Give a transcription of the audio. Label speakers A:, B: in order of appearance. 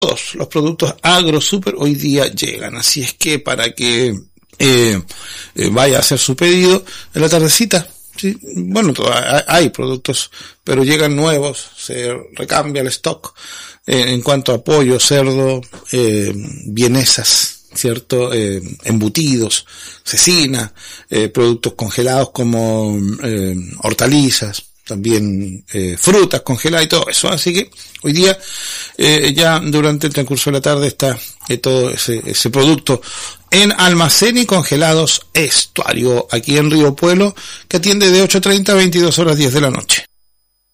A: todos los productos AgroSuper hoy día llegan, así es que para que vaya a hacer su pedido en la tardecita, ¿sí? Bueno, hay productos, pero llegan nuevos, se recambia el stock en cuanto a pollo, cerdo, vienesas, ¿cierto? Embutidos, cecina, productos congelados como hortalizas, también frutas congeladas y todo eso. Así que hoy día ya durante el transcurso de la tarde está todo ese producto en Almacén y Congelados Estuario, aquí en Río Pueblo, que atiende de 8:30 a 22:10 de la noche.